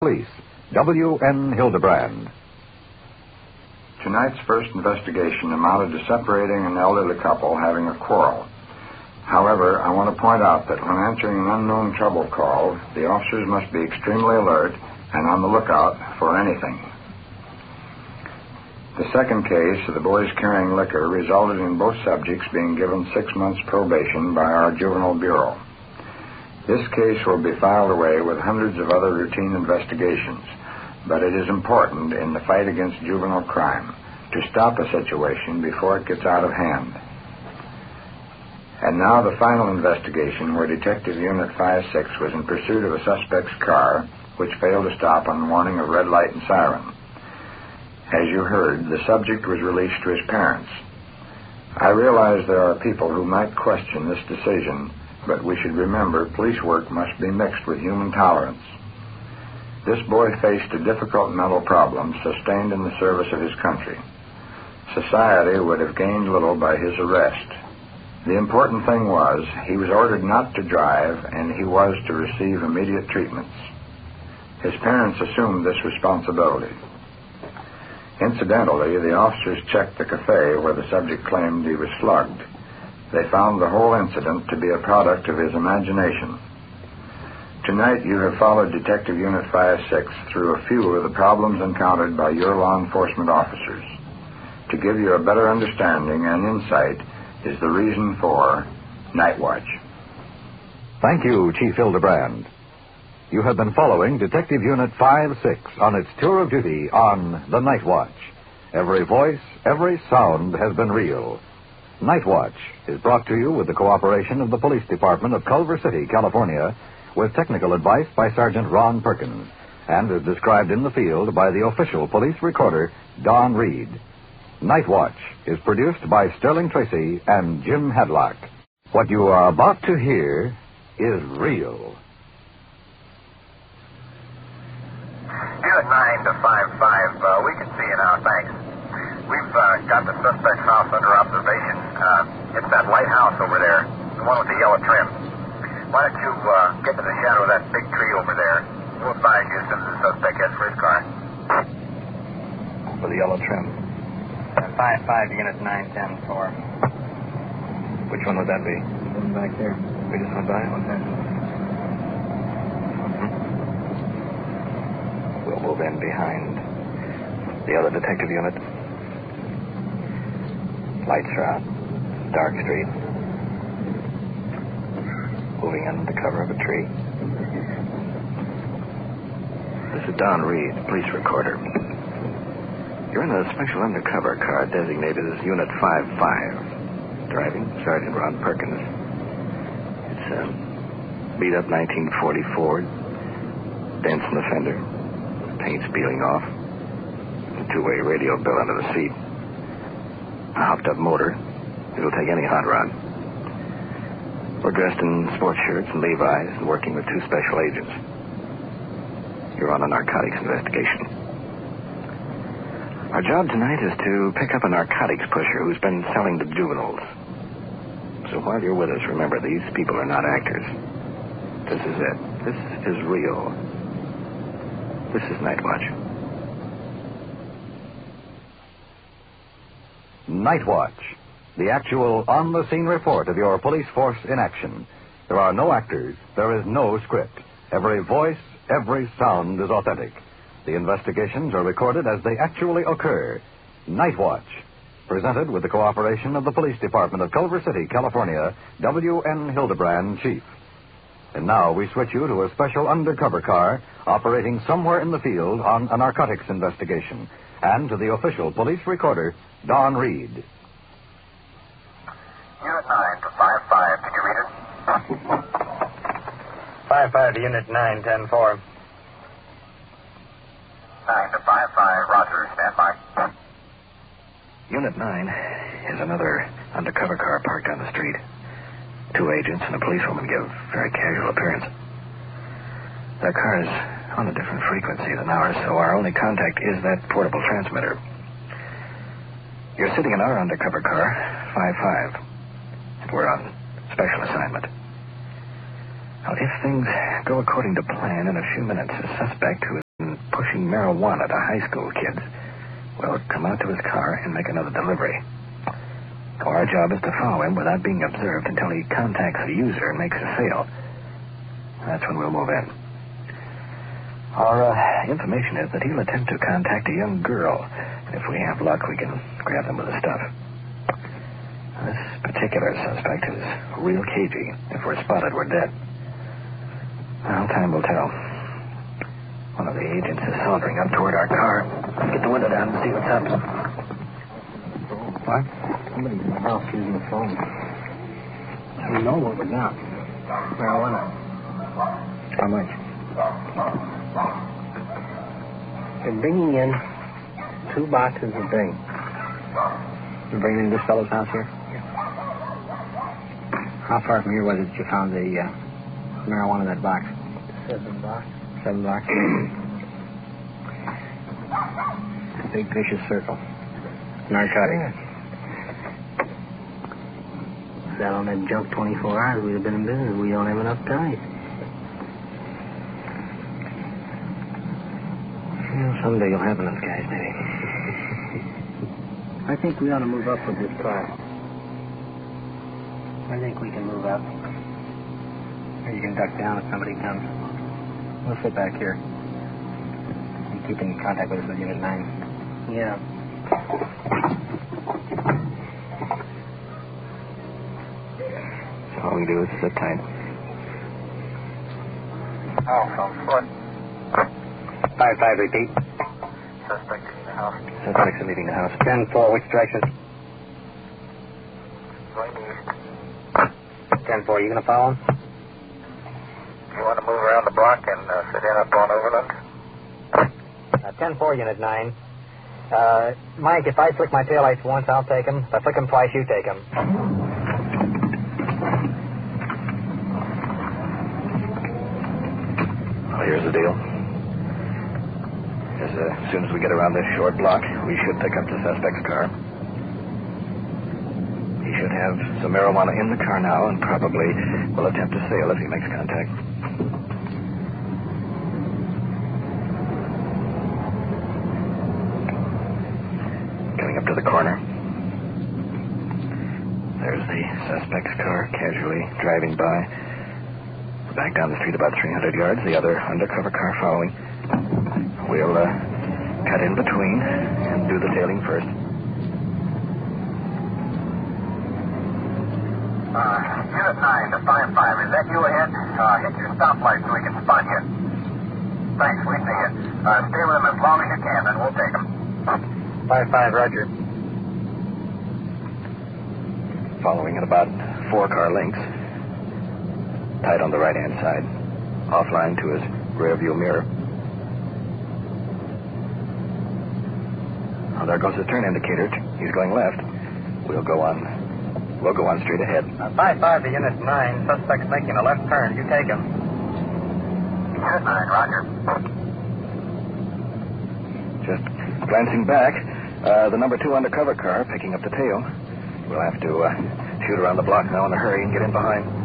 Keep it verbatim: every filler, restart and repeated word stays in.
Police, W N Hildebrand. Tonight's first investigation amounted to separating an elderly couple having a quarrel. However, I want to point out that when answering an unknown trouble call, the officers must be extremely alert and on the lookout for anything. The second case of the boys carrying liquor resulted in both subjects being given six months probation by our Juvenile Bureau. This case will be filed away with hundreds of other routine investigations, but it is important in the fight against juvenile crime to stop a situation before it gets out of hand. And now the final investigation, where Detective Unit five six was in pursuit of a suspect's car, which failed to stop on warning of red light and siren. As you heard, the subject was released to his parents. I realize there are people who might question this decision, but we should remember police work must be mixed with human tolerance. This boy faced a difficult mental problem sustained in the service of his country. Society would have gained little by his arrest. The important thing was he was ordered not to drive, and he was to receive immediate treatments. His parents assumed this responsibility. Incidentally, the officers checked the cafe where the subject claimed he was slugged. They found the whole incident to be a product of his imagination. Tonight you have followed Detective Unit five six through a few of the problems encountered by your law enforcement officers. To give you a better understanding and insight is the reason for Night Watch. Thank you, Chief Hildebrand. You have been following Detective Unit five six on its tour of duty on the Night Watch. Every voice, every sound has been real. Night Watch is brought to you with the cooperation of the Police Department of Culver City, California, with technical advice by Sergeant Ron Perkins, and is described in the field by the official police recorder, Don Reed. Night Watch is produced by Sterling Tracy and Jim Hadlock. What you are about to hear is real. Unit nine to five five, uh, we can see you now, thanks. We've uh, got the suspect's house under observation. Uh, it's that light house over there, the one with the yellow trim. Why don't you uh, get to the shadow of that big tree over there? We'll advise you as soon as the suspect heads for his car. With the yellow trim. five five, Unit nine ten four. Which one would that be? The one back there. We just went by? Okay. We'll move in behind the other detective unit. Lights are out. Dark street. Moving under the cover of a tree. This is Don Reed, police recorder. You're in a special undercover car designated as Unit five five. Driving, Sergeant Ron Perkins. It's a beat-up nineteen forty Ford. Dents in the fender. Paint's peeling off. A two-way radio bill under the seat. A hopped-up motor. It'll take any hot rod. We're dressed in sports shirts and Levi's and working with two special agents. You're on a narcotics investigation. Our job tonight is to pick up a narcotics pusher who's been selling to juveniles. So while you're with us, remember, these people are not actors. This is it. This is real. This is Night Watch. Night Watch, the actual on-the-scene report of your police force in action. There are no actors. There is no script. Every voice, every sound is authentic. The investigations are recorded as they actually occur. Night Watch, presented with the cooperation of the Police Department of Culver City, California, W N Hildebrand, Chief. And now we switch you to a special undercover car operating somewhere in the field on a narcotics investigation, and to the official police recorder, Don Reed. Unit nine to five five, did you read it? five five to Unit nine ten four. nine to five five, roger, stand by. Unit nine is another undercover car parked on the street. Two agents and a policewoman give very casual appearance. Their car is on a different frequency than ours, so our only contact is that portable transmitter. You're sitting in our undercover car, five five, and we're on special assignment. Now, if things go according to plan, in a few minutes, a suspect who is and pushing marijuana to high school kids. Will come out to his car and make another delivery. Our job is to follow him without being observed until he contacts the user and makes a sale. That's when we'll move in. Our uh, information is that he'll attempt to contact a young girl. If we have luck, we can grab them with the stuff. This particular suspect is real cagey. If we're spotted, we're dead. Well, time will tell. One of the agents is sauntering up toward our car. Get the window down and see what's up. What? Somebody's in the house using the phone. We know what we got. Marijuana. How much? They're bringing in two boxes a day. You're bringing in this fellow's house here? Yeah. How far from here was it you found the uh, marijuana in that box? Seven blocks. Seven blocks? Big vicious circle. Narcotic. Sat on that junk twenty-four hours, we'd have been in business. We don't have enough time. Well, someday you'll have enough guys, maybe. I think we ought to move up with this car. I think we can move up. Or you can duck down if somebody comes. We'll sit back here. And keep in contact with us with Unit nine. Yeah. All we do is sit tight. Oh, from foot. Five, five, repeat. Suspect in the house. Suspects are leaving the house. Ten, four, which direction? Going east. Ten, four, you gonna follow him? You want to move around the block and uh, sit in up on Overland? Uh, ten, four, Unit nine. Uh, Mike, if I flick my taillights once, I'll take him. If I flick them twice, you take him. Well, here's the deal. As, uh, as soon as we get around this short block, we should pick up the suspect's car. He should have some marijuana in the car now and probably will attempt to sail if he makes contact. Coming up to the corner. There's the suspect's car casually driving by. We're back down the street about three hundred yards, the other undercover car following. We'll uh, cut in between and do the tailing first. Uh, Unit nine to five five, is that you ahead? Uh, hit your stoplight so we can spot you. Thanks, we see you. Uh, stay with them as long as you can, and we'll take them. Five, five, Roger. Following at about four car lengths. Tight on the right-hand side. Offline to his rear view mirror. Oh, there goes the turn indicator. He's going left. We'll go on. We'll go on straight ahead. Uh, five five to Unit nine. Suspect's making a left turn. You take him. Unit nine, Roger. Just glancing back, uh, the number two undercover car picking up the tail. We'll have to uh, shoot around the block now in a hurry and get in behind.